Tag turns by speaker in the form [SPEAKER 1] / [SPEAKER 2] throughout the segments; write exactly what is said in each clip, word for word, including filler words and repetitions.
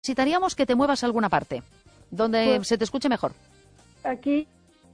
[SPEAKER 1] necesitaríamos que te muevas a alguna parte, donde
[SPEAKER 2] Pues,
[SPEAKER 1] se te escuche mejor.
[SPEAKER 2] aquí,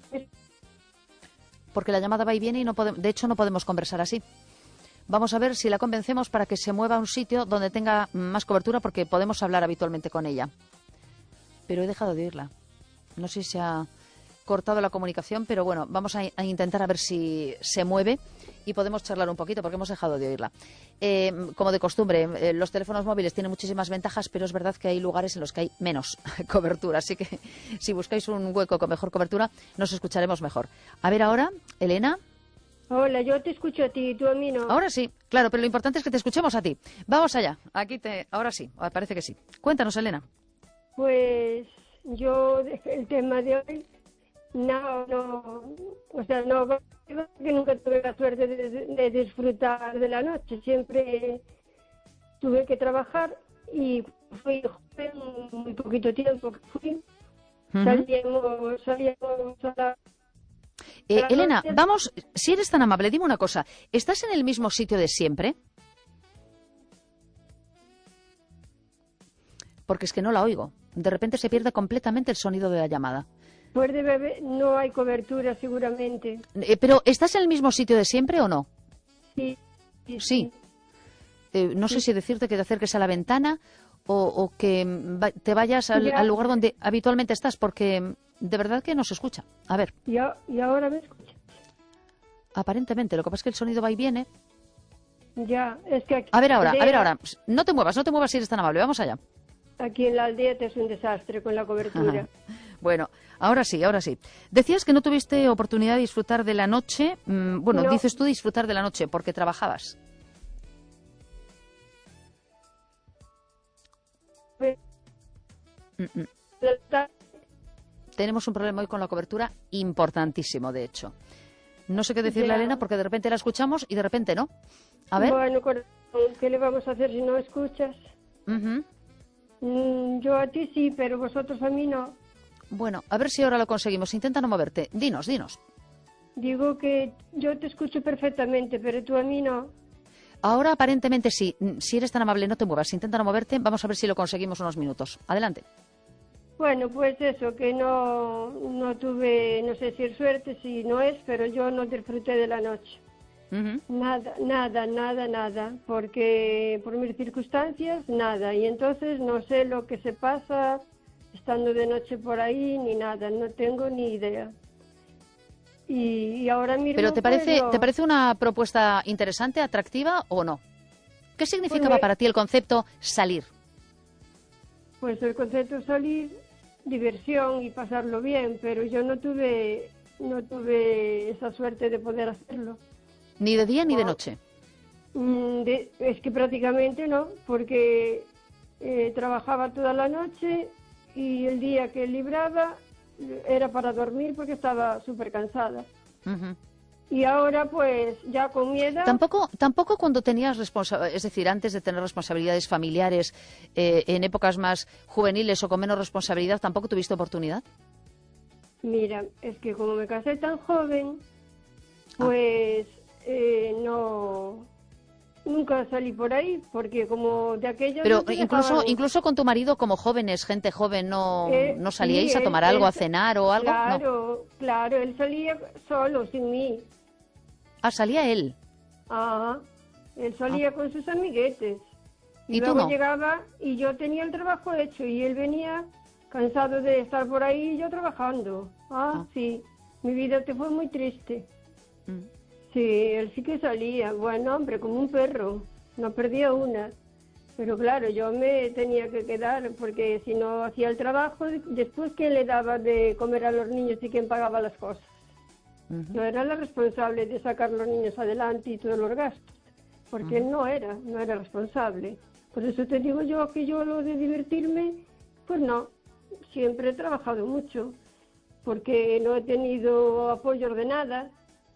[SPEAKER 1] Porque la llamada va y viene y no podemos, de hecho no podemos conversar así. Vamos a ver si la convencemos para que se mueva a un sitio donde tenga más cobertura, porque podemos hablar habitualmente con ella. Pero he dejado de oírla. No sé si se ha cortado la comunicación, pero bueno, vamos a, a intentar a ver si se mueve y podemos charlar un poquito, porque hemos dejado de oírla. Eh, como de costumbre, eh, los teléfonos móviles tienen muchísimas ventajas, pero es verdad que hay lugares en los que hay menos cobertura. Así que si buscáis un hueco con mejor cobertura, nos escucharemos mejor. A ver ahora, Elena.
[SPEAKER 2] hola, yo te escucho a ti, tú a mí no.
[SPEAKER 1] Ahora sí, claro, pero lo importante es que te escuchemos a ti. Vamos allá, aquí te, ahora sí, parece que sí. Cuéntanos, Elena.
[SPEAKER 2] Pues yo, el tema de hoy, no, no, o sea, no, que nunca tuve la suerte de, de disfrutar de la noche, siempre tuve que trabajar y fui joven, muy poquito tiempo que fui,
[SPEAKER 1] Uh-huh.
[SPEAKER 2] salíamos, salíamos a la...
[SPEAKER 1] Eh,
[SPEAKER 2] la
[SPEAKER 1] Elena,
[SPEAKER 2] noche.
[SPEAKER 1] vamos, si eres tan amable, dime una cosa. ¿Estás en el mismo sitio de siempre? Porque es que no la oigo. De repente se pierde completamente el sonido de la llamada.
[SPEAKER 2] Pues de bebé no hay cobertura seguramente.
[SPEAKER 1] Eh, pero, ¿estás en el mismo sitio de siempre o no?
[SPEAKER 2] Sí, sí,
[SPEAKER 1] Sí. Eh, no sé si decirte que te acerques a la ventana o, o que va- te vayas al,
[SPEAKER 2] Ya.
[SPEAKER 1] al lugar donde habitualmente estás, porque de verdad que no se escucha. A ver,
[SPEAKER 2] Y, a- y ahora me escuchas.
[SPEAKER 1] aparentemente, lo que pasa es que el sonido va y viene.
[SPEAKER 2] Ya, es que aquí,
[SPEAKER 1] A ver ahora, a ver
[SPEAKER 2] aldea-
[SPEAKER 1] ahora. No te muevas, no te muevas si eres tan amable. Vamos allá.
[SPEAKER 2] aquí en la aldea es un desastre con la cobertura.
[SPEAKER 1] Ajá. Bueno, ahora sí, ahora sí. Decías que no tuviste oportunidad de disfrutar de la noche. Mm, bueno,
[SPEAKER 2] No.
[SPEAKER 1] dices tú disfrutar de la noche porque trabajabas. Mm, mm. Tenemos un problema hoy con la cobertura importantísimo, de hecho. No sé qué decirle
[SPEAKER 2] Ya.
[SPEAKER 1] a Elena porque de repente la escuchamos y de repente no. A ver.
[SPEAKER 2] Bueno, corazón, ¿qué le vamos a hacer si no escuchas?
[SPEAKER 1] Ujú.
[SPEAKER 2] Mm, yo a ti sí, pero vosotros a mí no.
[SPEAKER 1] Bueno, a ver si ahora lo conseguimos. Intenta no moverte. Dinos, dinos.
[SPEAKER 2] Digo que yo te escucho perfectamente, pero tú a mí no.
[SPEAKER 1] Ahora aparentemente sí. Mm, Si eres tan amable, no te muevas. Intenta no moverte. Vamos a ver si lo conseguimos unos minutos. Adelante.
[SPEAKER 2] Bueno, pues eso, que no, no tuve, no sé si es suerte, si no es, pero yo no disfruté de la noche.
[SPEAKER 1] Ujú.
[SPEAKER 2] Nada, nada, nada, nada, porque por mis circunstancias, nada. Y entonces no sé lo que se pasa estando de noche por ahí, ni nada, no tengo ni idea. Y, y ahora mismo...
[SPEAKER 1] Pero ¿te
[SPEAKER 2] pues,
[SPEAKER 1] parece,
[SPEAKER 2] no.
[SPEAKER 1] ¿te parece una propuesta interesante, atractiva o no? ¿Qué significaba
[SPEAKER 2] Pues me-
[SPEAKER 1] para ti el concepto salir?
[SPEAKER 2] Pues el concepto es salir, diversión y pasarlo bien, pero yo no tuve, no tuve esa suerte de poder hacerlo.
[SPEAKER 1] Ni de día ni de
[SPEAKER 2] No.
[SPEAKER 1] noche.
[SPEAKER 2] Mm, de- es que prácticamente no, porque eh, trabajaba toda la noche y el día que libraba eh, era para dormir porque estaba súper cansada.
[SPEAKER 1] Ujú.
[SPEAKER 2] Y ahora pues ya con mi edad,
[SPEAKER 1] Tampoco, tampoco cuando tenías responsabilidades, es decir, antes de tener responsabilidades familiares, eh, en épocas más juveniles o con menos responsabilidad, ¿tampoco tuviste oportunidad?
[SPEAKER 2] mira, es que como me casé tan joven,
[SPEAKER 1] Ah.
[SPEAKER 2] pues eh, no, nunca salí por ahí, porque como de aquellos
[SPEAKER 1] Pero
[SPEAKER 2] no te
[SPEAKER 1] incluso,
[SPEAKER 2] dejaban-
[SPEAKER 1] incluso con tu marido, como jóvenes, gente joven, ¿no,
[SPEAKER 2] Eh,
[SPEAKER 1] no salíais
[SPEAKER 2] sí,
[SPEAKER 1] a
[SPEAKER 2] él-
[SPEAKER 1] tomar algo,
[SPEAKER 2] él-
[SPEAKER 1] a cenar o algo? No.
[SPEAKER 2] Claro, claro, él salía solo, sin mí.
[SPEAKER 1] Ah, salía él.
[SPEAKER 2] Ajá. Él salía con sus amiguetes. Y,
[SPEAKER 1] ¿Y tú
[SPEAKER 2] luego
[SPEAKER 1] no?
[SPEAKER 2] llegaba y yo tenía el trabajo hecho y él venía cansado de estar por ahí y yo trabajando. Ah,
[SPEAKER 1] Ah.
[SPEAKER 2] sí. Mi vida te fue muy triste.
[SPEAKER 1] Mm.
[SPEAKER 2] Sí, él sí que salía. Bueno, hombre, como un perro. No perdía una. Pero claro, yo me tenía que quedar porque si no hacía el trabajo, después ¿quién le daba de comer a los niños y quién pagaba las cosas?
[SPEAKER 1] Ujú.
[SPEAKER 2] Yo era la responsable de sacar los niños adelante y todos los gastos, porque él no era, no era responsable. Por eso te digo yo que yo lo de divertirme, pues no, siempre he trabajado mucho, porque no he tenido apoyo de nada,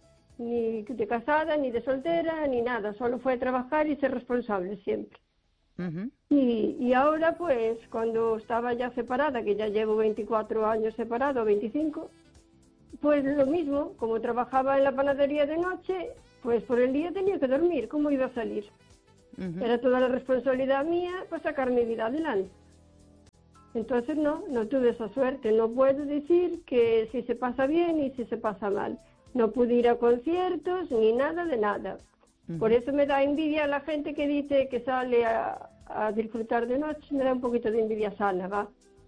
[SPEAKER 2] ni de casada, ni de soltera, ni nada, solo fue trabajar y ser responsable siempre.
[SPEAKER 1] Ujú.
[SPEAKER 2] Y, y ahora pues cuando estaba ya separada, que ya llevo veinticuatro años separado, veinticinco, pues lo mismo, como trabajaba en la panadería de noche, pues por el día tenía que dormir, ¿cómo iba a salir?
[SPEAKER 1] Ujú.
[SPEAKER 2] Era toda la responsabilidad mía para sacar mi vida adelante. Entonces no, no tuve esa suerte. No puedo decir que si se pasa bien y si se pasa mal. No pude ir a conciertos ni nada de nada. Uh-huh. Por eso me da envidia a la gente que dice que sale a, a disfrutar de noche. Me da un poquito de envidia sana, ¿va?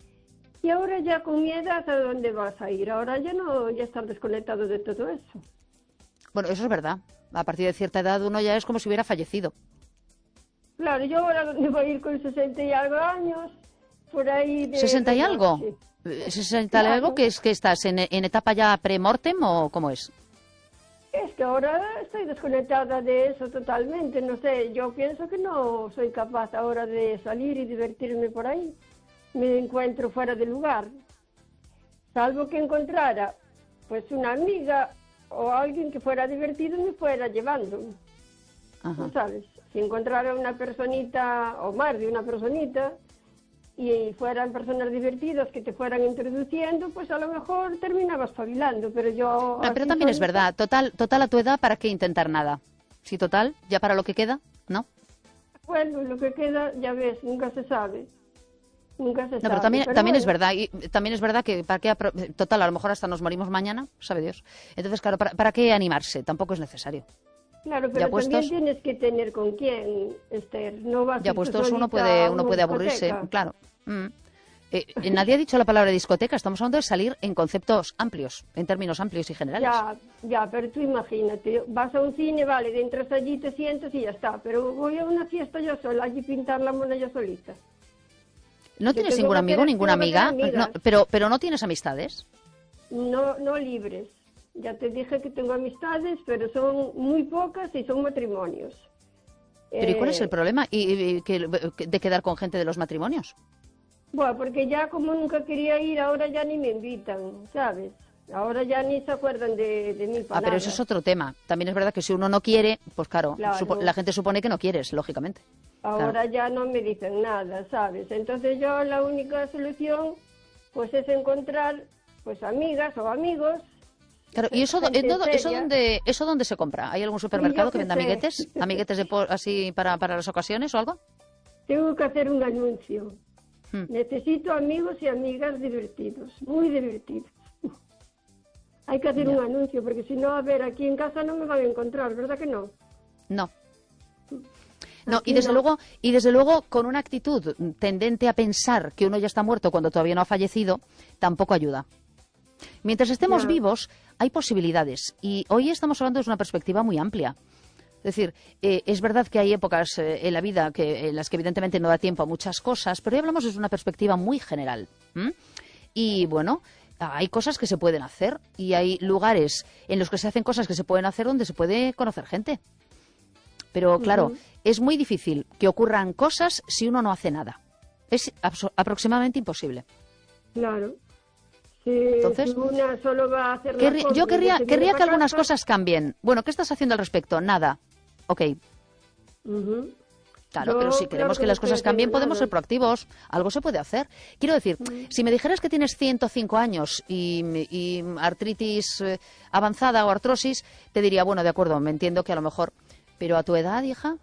[SPEAKER 2] Y ahora ya con mi edad, ¿a dónde vas a ir? Ahora ya no, ya estás desconectado de todo eso.
[SPEAKER 1] Bueno, eso es verdad. A partir de cierta edad uno ya es como si hubiera fallecido.
[SPEAKER 2] Claro, yo ahora me voy a ir con sesenta y algo años, por ahí... De,
[SPEAKER 1] ¿sesenta y
[SPEAKER 2] de
[SPEAKER 1] algo?
[SPEAKER 2] Noche.
[SPEAKER 1] ¿sesenta y
[SPEAKER 2] claro.
[SPEAKER 1] algo? ¿Que, es, que estás en, en etapa ya pre-mortem o cómo es?
[SPEAKER 2] Es que ahora estoy desconectada de eso totalmente, no sé, yo pienso que no soy capaz ahora de salir y divertirme por ahí. Me encuentro fuera de lugar. Salvo que encontrara pues una amiga o alguien que fuera divertido y me fuera llevando. Ajá. ¿Sabes? Si encontrara una personita o más de una personita y fueran personas divertidas que te fueran introduciendo, pues a lo mejor terminabas espabilando, pero yo...
[SPEAKER 1] No, pero también es verdad, total, total a tu edad, ¿para qué intentar nada? Sí, total, ya para lo que queda, ¿no?
[SPEAKER 2] Bueno, lo que queda, ya ves, nunca se sabe. Nunca se
[SPEAKER 1] no,
[SPEAKER 2] sabe.
[SPEAKER 1] pero también,
[SPEAKER 2] pero
[SPEAKER 1] también
[SPEAKER 2] bueno.
[SPEAKER 1] es verdad, y también es verdad que para qué, total, a lo mejor hasta nos morimos mañana, sabe Dios. Entonces, claro, ¿para, para qué animarse? Tampoco es necesario.
[SPEAKER 2] Claro, pero
[SPEAKER 1] puestos,
[SPEAKER 2] también tienes que tener con quién, Esther. No vas
[SPEAKER 1] ya puestos uno puede, uno puede aburrirse, claro. Mm. Eh, nadie ha dicho la palabra discoteca, estamos hablando de salir en conceptos amplios, en términos amplios y generales.
[SPEAKER 2] Ya, ya, pero tú imagínate, vas a un cine, vale, entras allí, te sientas y ya está, pero voy a una fiesta yo sola, allí pintar la mona yo solita.
[SPEAKER 1] ¿No yo tienes ningún amigo, ninguna amiga? No, pero, pero ¿no tienes amistades?
[SPEAKER 2] No, no libres. Ya te dije que tengo amistades, pero son muy pocas y son matrimonios.
[SPEAKER 1] ¿Pero eh... y cuál es el problema y, y, que, de quedar con gente de los matrimonios?
[SPEAKER 2] Bueno, porque ya como nunca quería ir, ahora ya ni me invitan, ¿sabes? Ahora ya ni se acuerdan de, de mí para
[SPEAKER 1] Ah, pero
[SPEAKER 2] nada.
[SPEAKER 1] eso es otro tema. También es verdad que si uno no quiere, pues claro,
[SPEAKER 2] claro.
[SPEAKER 1] Supo, la gente supone que no quieres, lógicamente.
[SPEAKER 2] Ahora
[SPEAKER 1] claro.
[SPEAKER 2] ya no me dicen nada, ¿sabes? Entonces yo la única solución, pues es encontrar, pues amigas o amigos.
[SPEAKER 1] Claro, ¿y eso, eso, eso, dónde, eso dónde se compra? ¿Hay algún supermercado que venda amiguetes? ¿Amiguetes de así para, para las ocasiones o algo?
[SPEAKER 2] Tengo que hacer un anuncio. Hmm. Necesito amigos y amigas divertidos, muy divertidos. Hay que hacer ya. un anuncio, porque si no, a ver, aquí en casa no me van a encontrar, ¿verdad que no?
[SPEAKER 1] No. No, y desde no. luego, y desde luego con una actitud tendente a pensar que uno ya está muerto cuando todavía no ha fallecido, tampoco ayuda. Mientras estemos ya. vivos, hay posibilidades. Y hoy estamos hablando desde una perspectiva muy amplia. Es decir, eh, es verdad que hay épocas eh, en la vida que, en las que evidentemente no da tiempo a muchas cosas, pero hoy hablamos desde una perspectiva muy general. ¿Mm? Y bueno, hay cosas que se pueden hacer y hay lugares en los que se hacen cosas que se pueden hacer donde se puede conocer gente. Pero claro, uh-huh. es muy difícil que ocurran cosas si uno no hace nada. Es aproximadamente imposible.
[SPEAKER 2] Claro. Si,
[SPEAKER 1] Entonces,
[SPEAKER 2] si una solo va a hacer
[SPEAKER 1] querri-
[SPEAKER 2] las
[SPEAKER 1] yo querría, querría que algunas
[SPEAKER 2] casa.
[SPEAKER 1] cosas cambien. Bueno, ¿qué estás haciendo al respecto? Nada. Ok.
[SPEAKER 2] Uh-huh.
[SPEAKER 1] Claro,
[SPEAKER 2] yo,
[SPEAKER 1] pero si queremos
[SPEAKER 2] claro que
[SPEAKER 1] que las cosas cambien, podemos
[SPEAKER 2] nada.
[SPEAKER 1] ser proactivos. Algo se puede hacer. Quiero decir, uh-huh. si me dijeras que tienes ciento cinco años y, y artritis eh, avanzada o artrosis, te diría, bueno, de acuerdo, me entiendo que a lo mejor... ¿Pero a tu edad, hija?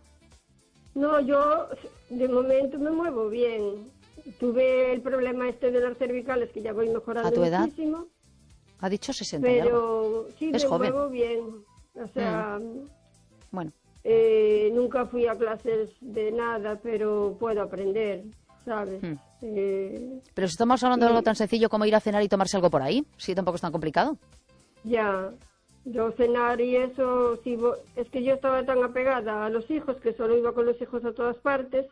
[SPEAKER 2] No, yo de momento me muevo bien. Tuve el problema este de las cervicales, que ya voy mejorando
[SPEAKER 1] ¿A tu edad?
[SPEAKER 2] muchísimo.
[SPEAKER 1] Ha dicho sesenta
[SPEAKER 2] pero
[SPEAKER 1] y algo.
[SPEAKER 2] Sí,
[SPEAKER 1] es
[SPEAKER 2] me
[SPEAKER 1] joven.
[SPEAKER 2] muevo bien. O sea,
[SPEAKER 1] mm. bueno.
[SPEAKER 2] Eh, nunca fui a clases de nada, pero puedo aprender, ¿sabes? Mm. Eh,
[SPEAKER 1] pero si estamos hablando y... de algo tan sencillo como ir a cenar y tomarse algo por ahí, sí, tampoco es tan complicado.
[SPEAKER 2] Ya... Yo cenar y eso, sí, es que yo estaba tan apegada a los hijos que solo iba con los hijos a todas partes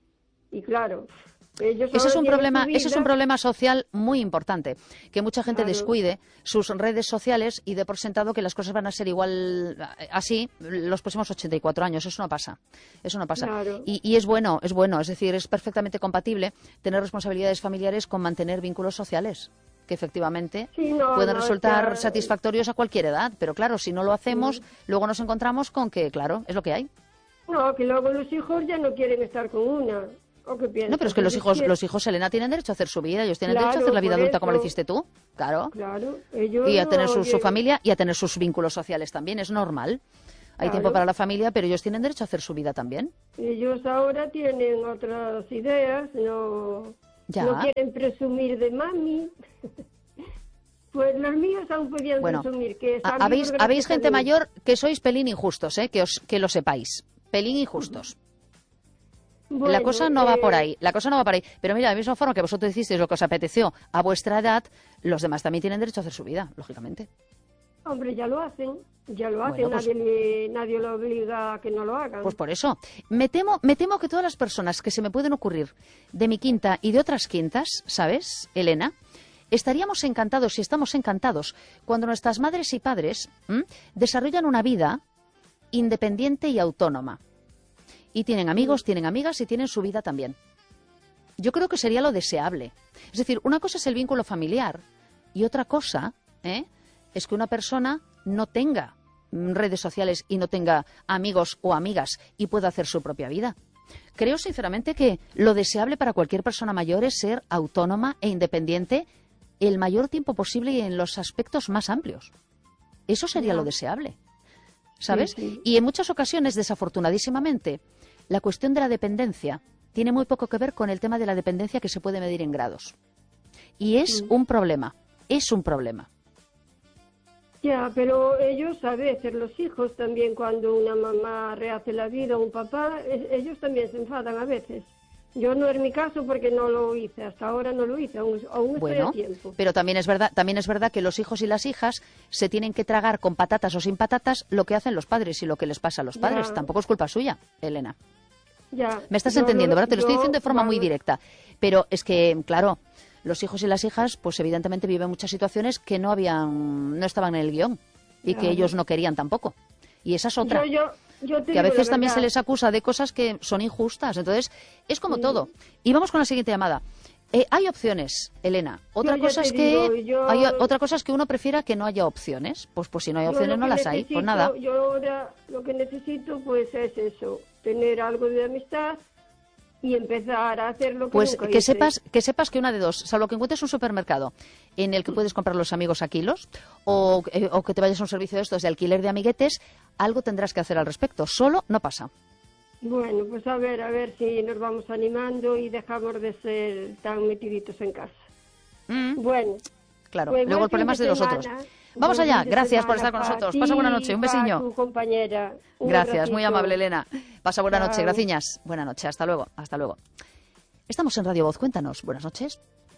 [SPEAKER 2] y claro, ellos
[SPEAKER 1] ese es un problema, ese es un problema social muy importante, que mucha gente
[SPEAKER 2] claro.
[SPEAKER 1] descuide sus redes sociales y dé por sentado que las cosas van a ser igual así los próximos ochenta y cuatro años. Eso no pasa, eso no pasa.
[SPEAKER 2] Claro.
[SPEAKER 1] Y, y es bueno, es bueno, es decir, es perfectamente compatible tener responsabilidades familiares con mantener vínculos sociales, que efectivamente
[SPEAKER 2] sí, no,
[SPEAKER 1] pueden
[SPEAKER 2] no,
[SPEAKER 1] resultar
[SPEAKER 2] claro.
[SPEAKER 1] satisfactorios a cualquier edad, pero claro, si no lo hacemos, sí. luego nos encontramos con que, claro, es lo que hay.
[SPEAKER 2] No, que luego los hijos ya no quieren estar con una, ¿o qué piensas?
[SPEAKER 1] No, pero es que los hijos, los hijos, Elena, tienen derecho a hacer su vida, ellos tienen
[SPEAKER 2] claro,
[SPEAKER 1] derecho a hacer la vida adulta
[SPEAKER 2] eso.
[SPEAKER 1] como lo hiciste tú, claro.
[SPEAKER 2] Claro, ellos
[SPEAKER 1] y a tener
[SPEAKER 2] no
[SPEAKER 1] su, su familia y a tener sus vínculos sociales también, es normal. Hay
[SPEAKER 2] claro.
[SPEAKER 1] tiempo para la familia, pero ellos tienen derecho a hacer su vida también.
[SPEAKER 2] Ellos ahora tienen otras ideas, no...
[SPEAKER 1] Ya.
[SPEAKER 2] No quieren presumir de mami. Pues los míos aún podían
[SPEAKER 1] Bueno,
[SPEAKER 2] presumir que
[SPEAKER 1] a-
[SPEAKER 2] están
[SPEAKER 1] habéis,
[SPEAKER 2] vivos
[SPEAKER 1] habéis
[SPEAKER 2] gracias a
[SPEAKER 1] gente
[SPEAKER 2] mí.
[SPEAKER 1] mayor que sois pelín injustos, ¿eh? Que, os, que lo sepáis. Pelín injustos. la
[SPEAKER 2] Bueno,
[SPEAKER 1] cosa no va
[SPEAKER 2] eh,
[SPEAKER 1] por ahí, la cosa no va por ahí. Pero mira, de la misma forma que vosotros hicisteis lo que os apeteció a vuestra edad, los demás también tienen derecho a hacer su vida, lógicamente.
[SPEAKER 2] Hombre, ya lo hacen, ya lo hacen,
[SPEAKER 1] Bueno, pues-
[SPEAKER 2] nadie, le- nadie lo obliga a que no lo hagan.
[SPEAKER 1] Pues por eso. Me temo, me temo que todas las personas que se me pueden ocurrir de mi quinta y de otras quintas, ¿sabes, Elena? Estaríamos encantados y estamos encantados cuando nuestras madres y padres ¿m? desarrollan una vida independiente y autónoma. Y tienen amigos, tienen amigas y tienen su vida también. Yo creo que sería lo deseable. Es decir, una cosa es el vínculo familiar y otra cosa ¿eh? es que una persona no tenga mm, redes sociales y no tenga amigos o amigas y pueda hacer su propia vida. Creo sinceramente que lo deseable para cualquier persona mayor es ser autónoma e independiente el mayor tiempo posible y en los aspectos más amplios. Eso sería
[SPEAKER 2] Ya.
[SPEAKER 1] lo deseable, ¿sabes?
[SPEAKER 2] Sí, sí.
[SPEAKER 1] Y en muchas ocasiones, desafortunadísimamente, la cuestión de la dependencia tiene muy poco que ver con el tema de la dependencia que se puede medir en grados. Y es
[SPEAKER 2] Mm.
[SPEAKER 1] un problema, es un problema.
[SPEAKER 2] Ya, pero ellos a veces, los hijos también, cuando una mamá rehace la vida o un papá, es- ellos también se enfadan a veces. Yo no es mi caso porque no lo hice, hasta ahora no lo hice, aún, aún estoy
[SPEAKER 1] Bueno,
[SPEAKER 2] a tiempo.
[SPEAKER 1] pero también es verdad, también es verdad que los hijos y las hijas se tienen que tragar con patatas o sin patatas lo que hacen los padres y lo que les pasa a los padres.
[SPEAKER 2] Ya.
[SPEAKER 1] Tampoco es culpa suya, Elena.
[SPEAKER 2] Ya,
[SPEAKER 1] Me estás
[SPEAKER 2] yo
[SPEAKER 1] entendiendo,
[SPEAKER 2] lo-
[SPEAKER 1] ¿verdad? Te lo estoy
[SPEAKER 2] yo,
[SPEAKER 1] diciendo de forma muy
[SPEAKER 2] vamos,
[SPEAKER 1] directa. Pero es que, claro, los hijos y las hijas, pues evidentemente viven muchas situaciones que no habían, no estaban en el guión y que
[SPEAKER 2] Claro.
[SPEAKER 1] ellos no querían tampoco. Y esa es otra.
[SPEAKER 2] Yo, yo, yo te
[SPEAKER 1] Que a
[SPEAKER 2] digo la
[SPEAKER 1] veces también se
[SPEAKER 2] verdad.
[SPEAKER 1] les acusa de cosas que son injustas. Entonces, es como
[SPEAKER 2] Sí.
[SPEAKER 1] todo. Y vamos con la siguiente llamada. Eh, hay opciones, Elena. Otra
[SPEAKER 2] Yo ya
[SPEAKER 1] cosa
[SPEAKER 2] te
[SPEAKER 1] es que
[SPEAKER 2] digo, yo-
[SPEAKER 1] hay o- otra cosa es que uno prefiera que no haya opciones. Pues pues si no hay
[SPEAKER 2] Yo
[SPEAKER 1] opciones
[SPEAKER 2] lo
[SPEAKER 1] no
[SPEAKER 2] que
[SPEAKER 1] las hay.
[SPEAKER 2] necesito-
[SPEAKER 1] Pues nada.
[SPEAKER 2] Yo ahora lo que necesito pues es eso, tener algo de amistad y empezar a hacer lo que
[SPEAKER 1] Pues
[SPEAKER 2] nunca
[SPEAKER 1] que
[SPEAKER 2] hice.
[SPEAKER 1] sepas, que sepas que una de dos, salvo que encuentres un supermercado en el que puedes comprar los amigos a kilos o, eh, o que te vayas a un servicio de estos de alquiler de amiguetes, algo tendrás que hacer al respecto. Solo no pasa.
[SPEAKER 2] Bueno, pues a ver, a ver si nos vamos animando y dejamos de ser tan metiditos en casa.
[SPEAKER 1] Mm,
[SPEAKER 2] Bueno,
[SPEAKER 1] claro,
[SPEAKER 2] pues
[SPEAKER 1] luego
[SPEAKER 2] buen
[SPEAKER 1] el problema es
[SPEAKER 2] fin
[SPEAKER 1] de los
[SPEAKER 2] semana,
[SPEAKER 1] otros. Vamos
[SPEAKER 2] buen
[SPEAKER 1] allá.
[SPEAKER 2] fin de
[SPEAKER 1] Gracias por
[SPEAKER 2] semana
[SPEAKER 1] estar con
[SPEAKER 2] pa'
[SPEAKER 1] nosotros.
[SPEAKER 2] ti
[SPEAKER 1] Pasa buena noche.
[SPEAKER 2] y
[SPEAKER 1] Un
[SPEAKER 2] pa'
[SPEAKER 1] besiño.
[SPEAKER 2] tu compañera. Un
[SPEAKER 1] Gracias, muy
[SPEAKER 2] abracito.
[SPEAKER 1] amable, Elena. Pasa buena
[SPEAKER 2] Chao.
[SPEAKER 1] noche, graciñas. Buena noche, hasta luego, hasta luego. Estamos en Radio Voz, cuéntanos. Buenas noches.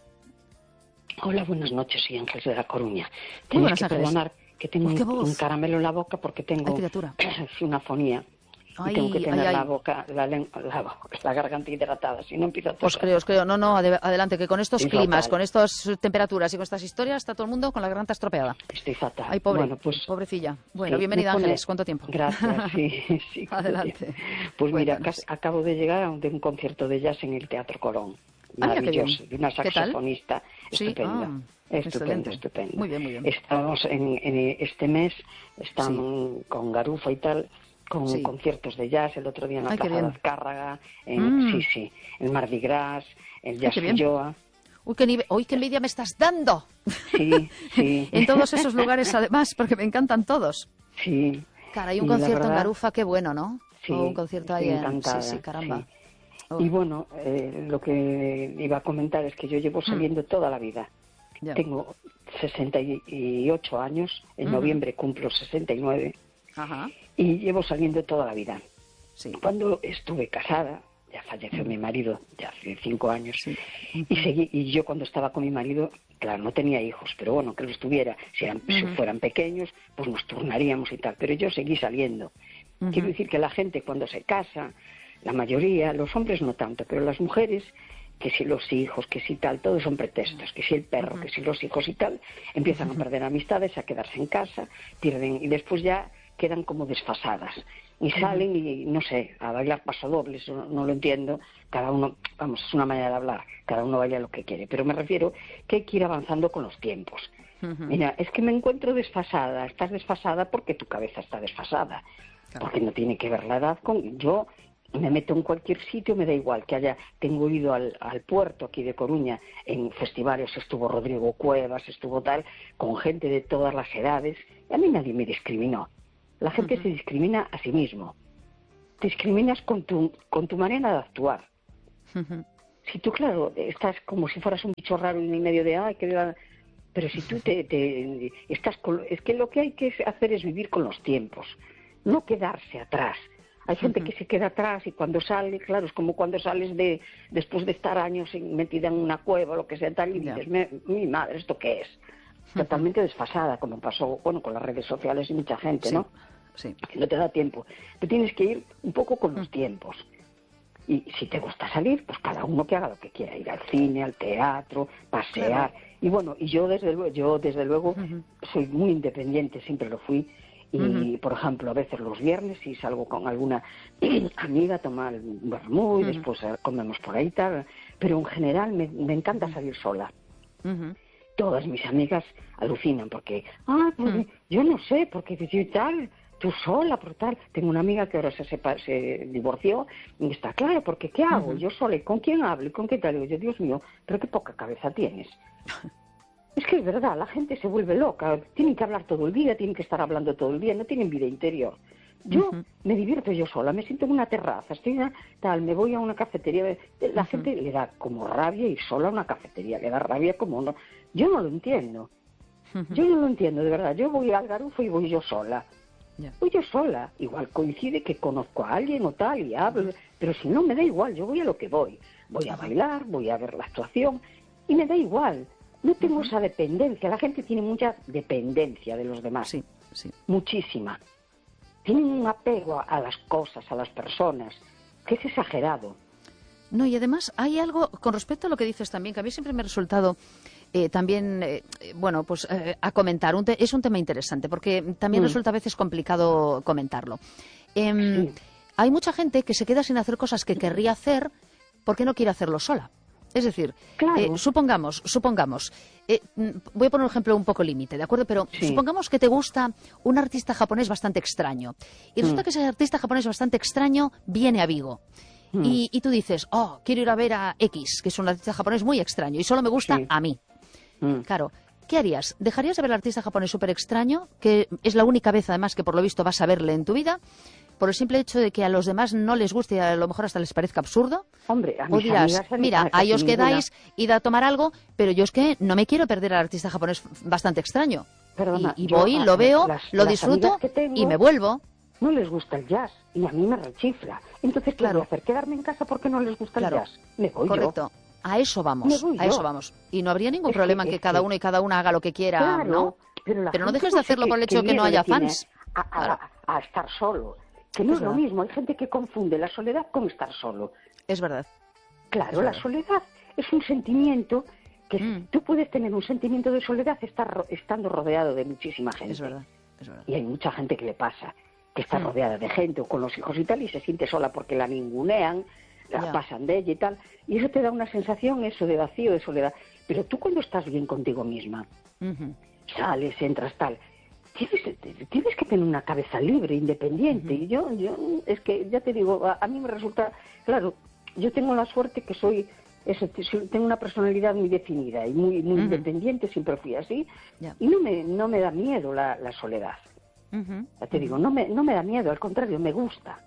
[SPEAKER 3] Hola, buenas noches, soy Ángeles de La Coruña.
[SPEAKER 1] Muy
[SPEAKER 3] Tenéis
[SPEAKER 1] buenas,
[SPEAKER 3] que
[SPEAKER 1] Ángeles.
[SPEAKER 3] perdonar que tengo
[SPEAKER 1] Uy, qué
[SPEAKER 3] un,
[SPEAKER 1] voz.
[SPEAKER 3] un caramelo en la boca porque tengo
[SPEAKER 1] Ay, criatura.
[SPEAKER 3] una fonía.
[SPEAKER 1] Ay,
[SPEAKER 3] y tengo que
[SPEAKER 1] ay,
[SPEAKER 3] tener
[SPEAKER 1] ay.
[SPEAKER 3] la boca, la, len- la, la garganta hidratada, si no empiezo a
[SPEAKER 1] Os
[SPEAKER 3] toser.
[SPEAKER 1] creo, os creo. No, no, ade- adelante, que con estos
[SPEAKER 3] Estoy
[SPEAKER 1] climas,
[SPEAKER 3] fatal.
[SPEAKER 1] con estas temperaturas y con estas historias está todo el mundo con la garganta estropeada.
[SPEAKER 3] Estoy fatal.
[SPEAKER 1] Ay, pobre,
[SPEAKER 3] Bueno, pues,
[SPEAKER 1] pobrecilla. Bueno,
[SPEAKER 3] sí,
[SPEAKER 1] bienvenida,
[SPEAKER 3] me pone-
[SPEAKER 1] Ángeles. ¿Cuánto tiempo?
[SPEAKER 3] Gracias, sí, sí. cuánto
[SPEAKER 1] Adelante.
[SPEAKER 3] tiempo. Pues mira,
[SPEAKER 1] Cuéntanos.
[SPEAKER 3] acá- acabo de llegar a un, de un concierto de jazz en el Teatro Colón.
[SPEAKER 1] Ah, mira qué bien.
[SPEAKER 3] Maravilloso, de una
[SPEAKER 1] ¿Qué tal?
[SPEAKER 3] saxofonista
[SPEAKER 1] Sí,
[SPEAKER 3] estupenda.
[SPEAKER 1] ah,
[SPEAKER 3] estupenda,
[SPEAKER 1] excelente.
[SPEAKER 3] estupenda.
[SPEAKER 1] Muy bien, muy bien.
[SPEAKER 3] Estamos en, en este mes, estamos con Garufa y tal, con
[SPEAKER 1] Sí.
[SPEAKER 3] conciertos de jazz, el otro día en la
[SPEAKER 1] Ay, qué
[SPEAKER 3] Plaza de
[SPEAKER 1] bien.
[SPEAKER 3] Azcárraga, en,
[SPEAKER 1] Mm.
[SPEAKER 3] sí, sí, el Mardi Gras, el Jazz
[SPEAKER 1] qué bien.
[SPEAKER 3] Filloa.
[SPEAKER 1] Uy, qué, nive- uy, qué envidia me estás dando.
[SPEAKER 3] Sí, sí.
[SPEAKER 1] En todos esos lugares, además, porque me encantan todos.
[SPEAKER 3] Sí.
[SPEAKER 1] Cara, hay un
[SPEAKER 3] Y la
[SPEAKER 1] concierto en
[SPEAKER 3] verdad-
[SPEAKER 1] Garufa, qué bueno, ¿no?
[SPEAKER 3] Sí,
[SPEAKER 1] O un concierto ahí
[SPEAKER 3] estoy
[SPEAKER 1] en...
[SPEAKER 3] encantada,
[SPEAKER 1] Sí, sí, caramba.
[SPEAKER 3] sí.
[SPEAKER 1] Uy,
[SPEAKER 3] Y bueno, eh, lo que iba a comentar es que yo llevo saliendo toda la vida.
[SPEAKER 1] ya.
[SPEAKER 3] Tengo sesenta y ocho años, en
[SPEAKER 1] Ujú.
[SPEAKER 3] noviembre cumplo sesenta y nueve
[SPEAKER 1] Ajá,
[SPEAKER 3] y llevo saliendo toda la vida.
[SPEAKER 1] sí.
[SPEAKER 3] Cuando estuve casada, ya falleció mi marido, ya hace cinco años,
[SPEAKER 1] Sí.
[SPEAKER 3] y seguí, y yo cuando estaba con mi marido, claro, no tenía hijos, pero bueno, que los tuviera, si, eran, si
[SPEAKER 1] Ujú.
[SPEAKER 3] fueran pequeños, pues nos turnaríamos y tal, pero yo seguí saliendo.
[SPEAKER 1] Ujú.
[SPEAKER 3] Quiero decir que la gente cuando se casa, la mayoría, los hombres no tanto, pero las mujeres, que si los hijos, que si tal, todos son pretextos, que si el perro, que si los hijos y tal, empiezan a perder amistades, a quedarse en casa, pierden, y después ya quedan como desfasadas. Y salen y, no sé, a bailar pasodobles, no, no lo entiendo, cada uno, vamos, es una manera de hablar, cada uno baila lo que quiere, pero me refiero que hay que ir avanzando con los tiempos.
[SPEAKER 1] Ujú.
[SPEAKER 3] Mira, es que me encuentro desfasada, estás desfasada porque tu cabeza está desfasada,
[SPEAKER 1] Claro.
[SPEAKER 3] porque no tiene que ver la edad con... Yo me meto en cualquier sitio, me da igual que haya... Tengo ido al, al puerto aquí de Coruña, en festivales estuvo Rodrigo Cuevas, estuvo tal, con gente de todas las edades, y a mí nadie me discriminó. La gente
[SPEAKER 1] Ujú.
[SPEAKER 3] se discrimina a sí mismo. Te discriminas con tu, con tu manera de actuar.
[SPEAKER 1] Ujú.
[SPEAKER 3] si tú, claro, estás como si fueras un bicho raro en el medio de, ay, que... Pero si tú te, te estás con... Es que lo que hay que hacer es vivir con los tiempos, no quedarse atrás. Hay gente que se queda atrás y cuando sale, claro, es como cuando sales de después de estar años metida en una cueva o lo que sea tal y dices, yeah. mi madre, ¿esto qué es? Totalmente desfasada, como pasó, bueno, con las redes sociales y mucha gente,
[SPEAKER 1] sí,
[SPEAKER 3] ¿no?
[SPEAKER 1] Sí.
[SPEAKER 3] Que no te da tiempo. Tú tienes que ir un poco con los tiempos. Y si te gusta salir, pues cada uno que haga lo que quiera, ir al cine, al teatro, pasear. Claro. Y bueno, y yo desde luego, yo desde luego uh-huh. soy muy independiente, siempre lo fui. Y, uh-huh. por ejemplo, a veces los viernes si salgo con alguna amiga a tomar un vermú y uh-huh. después comemos por ahí y tal. Pero en general me, me encanta salir sola. Uh-huh. Todas mis amigas alucinan porque, ah, pues, uh-huh. yo no sé, porque yo tal... tú sola, por tal. Tengo una amiga que ahora se, sepa, se divorció y está claro, porque ¿qué hago? Uh-huh. Yo sola, ¿y con quién hablo? ¿Y con qué tal? Y digo yo, Dios mío, pero qué poca cabeza tienes. Es que es verdad, la gente se vuelve loca, tienen que hablar todo el día, tienen que estar hablando todo el día, no tienen vida interior. Yo uh-huh. me divierto yo sola, me siento en una terraza, estoy en una, tal, me voy a una cafetería. La uh-huh. gente le da como rabia ir sola a una cafetería, le da rabia como no. Yo no lo entiendo, uh-huh. yo no lo entiendo, de verdad. Yo voy al Garufo y voy yo sola. Yeah. Voy yo sola, igual coincide que conozco a alguien o tal y hablo, pero si no me da igual, yo voy a lo que voy. Voy a bailar, voy a ver la actuación y me da igual. No tengo uh-huh. esa dependencia, la gente tiene mucha dependencia de los demás,
[SPEAKER 1] sí, sí.
[SPEAKER 3] muchísima. Tienen un apego a las cosas, a las personas, que es exagerado.
[SPEAKER 1] No, y además hay algo con respecto a lo que dices también, que a mí siempre me ha resultado eh, también, eh, bueno, pues eh, a comentar. Un te- es un tema interesante, porque también mm. resulta a veces complicado comentarlo. Eh, sí. Hay mucha gente que se queda sin hacer cosas que querría hacer porque no quiere hacerlo sola. Es decir,
[SPEAKER 3] claro.
[SPEAKER 1] eh, supongamos, supongamos, eh, voy a poner un ejemplo un poco límite, ¿de acuerdo? Pero
[SPEAKER 3] sí.
[SPEAKER 1] supongamos que te gusta un artista japonés bastante extraño. Y resulta mm. que ese artista japonés bastante extraño viene a Vigo. Mm. Y, y tú dices, oh, quiero ir a ver a X, que es un artista japonés muy extraño, y solo me gusta
[SPEAKER 3] sí.
[SPEAKER 1] a mí.
[SPEAKER 3] Mm.
[SPEAKER 1] Claro, ¿qué harías? ¿Dejarías de ver al artista japonés súper extraño, que es la única vez además que por lo visto vas a verle en tu vida, por el simple hecho de que a los demás no les guste y a lo mejor hasta les parezca absurdo?
[SPEAKER 3] Hombre, a
[SPEAKER 1] o dirás,
[SPEAKER 3] amigas,
[SPEAKER 1] mira, ahí os quedáis, id a tomar algo, pero yo es que no me quiero perder al artista japonés bastante extraño.
[SPEAKER 3] Perdona,
[SPEAKER 1] y y
[SPEAKER 3] yo,
[SPEAKER 1] voy, lo veo,
[SPEAKER 3] las,
[SPEAKER 1] lo
[SPEAKER 3] las
[SPEAKER 1] disfruto
[SPEAKER 3] tengo,
[SPEAKER 1] y me vuelvo.
[SPEAKER 3] No les gusta el jazz y a mí me rechifla. Entonces, ¿qué
[SPEAKER 1] claro.
[SPEAKER 3] voy a hacer? ¿Quedarme en casa porque no les gusta
[SPEAKER 1] claro.
[SPEAKER 3] el jazz? Me voy
[SPEAKER 1] Correcto.
[SPEAKER 3] yo.
[SPEAKER 1] A eso vamos,
[SPEAKER 3] Me voy
[SPEAKER 1] a
[SPEAKER 3] yo.
[SPEAKER 1] eso vamos. Y no habría ningún
[SPEAKER 3] es
[SPEAKER 1] problema
[SPEAKER 3] que,
[SPEAKER 1] en que
[SPEAKER 3] es
[SPEAKER 1] cada
[SPEAKER 3] que...
[SPEAKER 1] uno y cada una haga lo que quiera,
[SPEAKER 3] claro,
[SPEAKER 1] ¿no?
[SPEAKER 3] Pero, la
[SPEAKER 1] pero no
[SPEAKER 3] gente
[SPEAKER 1] dejes de hacerlo
[SPEAKER 3] no sé
[SPEAKER 1] por el
[SPEAKER 3] qué,
[SPEAKER 1] hecho de que no haya fans.
[SPEAKER 3] A, a,
[SPEAKER 1] claro.
[SPEAKER 3] a, a estar solo. Que no
[SPEAKER 1] es,
[SPEAKER 3] es lo mismo. Hay gente que confunde la soledad con estar solo.
[SPEAKER 1] Es verdad.
[SPEAKER 3] Claro,
[SPEAKER 1] es
[SPEAKER 3] la
[SPEAKER 1] verdad.
[SPEAKER 3] soledad es un sentimiento que
[SPEAKER 1] mm.
[SPEAKER 3] tú puedes tener un sentimiento de soledad estar, estando rodeado de muchísima gente.
[SPEAKER 1] Es verdad, es verdad.
[SPEAKER 3] Y hay mucha gente que le pasa, que está
[SPEAKER 1] mm.
[SPEAKER 3] rodeada de gente o con los hijos y tal y se siente sola porque la ningunean, la
[SPEAKER 1] ya.
[SPEAKER 3] pasan de ella y tal. Y eso te da una sensación, eso de vacío, de soledad. Pero tú cuando estás bien contigo misma,
[SPEAKER 1] uh-huh.
[SPEAKER 3] sales, entras, tal... Tienes, tienes que tener una cabeza libre, independiente. Uh-huh. Y yo, yo, es que ya te digo, a, a mí me resulta, claro, yo tengo la suerte que soy, eso, tengo una personalidad muy definida y muy, muy uh-huh. independiente, siempre fui así, yeah. y no me, no me da miedo la, la soledad. Uh-huh. Ya te uh-huh. digo, no me, no me da miedo, al contrario, me gusta.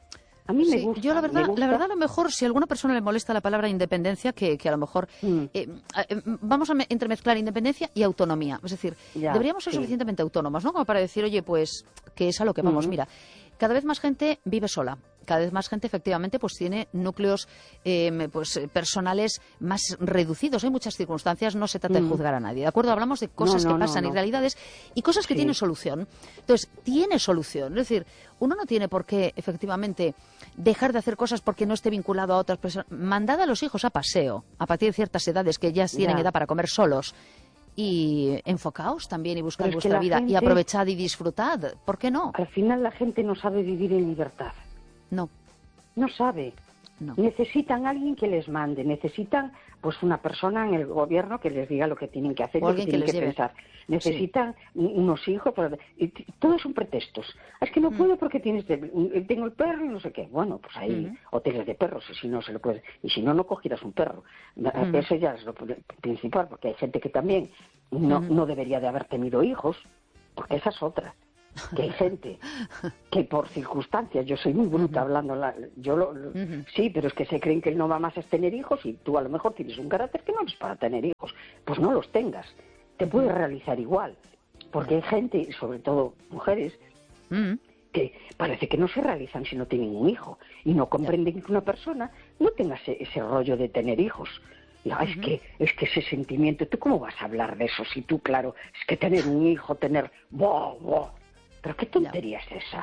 [SPEAKER 3] A mí me
[SPEAKER 1] sí,
[SPEAKER 3] gusta.
[SPEAKER 1] Yo la verdad,
[SPEAKER 3] gusta.
[SPEAKER 1] la verdad a lo mejor si a alguna persona le molesta la palabra independencia, que, que a lo mejor mm. eh, eh, vamos a me, entremezclar independencia y autonomía. Es decir,
[SPEAKER 3] ya,
[SPEAKER 1] deberíamos ser
[SPEAKER 3] sí.
[SPEAKER 1] suficientemente autónomos, ¿no? Como para decir, oye, pues que es a lo que vamos. Mm. Mira, cada vez más gente vive sola. Cada vez más gente, efectivamente, pues tiene núcleos eh, pues, personales más reducidos. Hay muchas circunstancias, no se trata mm. de juzgar a nadie, ¿de acuerdo? Hablamos de cosas
[SPEAKER 3] no, no,
[SPEAKER 1] que pasan
[SPEAKER 3] no,
[SPEAKER 1] y
[SPEAKER 3] no.
[SPEAKER 1] realidades y cosas que
[SPEAKER 3] sí.
[SPEAKER 1] tienen solución. Entonces, tiene solución. Es decir, uno no tiene por qué, efectivamente, dejar de hacer cosas porque no esté vinculado a otras personas. Mandad a los hijos a paseo, a partir de ciertas edades que ya tienen
[SPEAKER 3] ya.
[SPEAKER 1] edad para comer solos. Y enfocaos también y buscad vuestra vida
[SPEAKER 3] gente,
[SPEAKER 1] y aprovechad y disfrutad. ¿Por qué no?
[SPEAKER 3] Al final la gente no sabe vivir en libertad.
[SPEAKER 1] No.
[SPEAKER 3] No sabe.
[SPEAKER 1] No.
[SPEAKER 3] Necesitan a alguien que les mande, necesitan pues una persona en el gobierno que les diga lo que tienen que hacer,
[SPEAKER 1] o
[SPEAKER 3] lo que
[SPEAKER 1] que
[SPEAKER 3] tienen
[SPEAKER 1] les
[SPEAKER 3] que
[SPEAKER 1] lleve.
[SPEAKER 3] pensar. Necesitan sí. unos hijos, y todos son pretextos. Es que no
[SPEAKER 1] mm.
[SPEAKER 3] puedo porque tienes de, tengo el perro y no sé qué. Bueno, pues hay mm. hoteles de perros, y si no se lo puedes, y si no no cogieras un perro. Mm. Eso ya es lo principal, porque hay gente que también no, mm. no debería de haber tenido hijos, porque esa es otra. que hay gente que por circunstancias, yo soy muy bruta uh-huh. hablando, la, yo lo, lo uh-huh. sí, pero es que se creen que el no va más es tener hijos y tú a lo mejor tienes un carácter que no es para tener hijos, pues no los tengas, te puedes realizar igual, porque hay gente, sobre todo mujeres, uh-huh. que parece que no se realizan si no tienen un hijo y no comprenden que una persona no tenga ese, ese rollo de tener hijos. Y, ah, uh-huh. es que es que ese sentimiento, ¿tú cómo vas a hablar de eso? Si tú, claro, es que tener un hijo, tener... ¡Boh, boh! ¿Pero qué tontería es esa?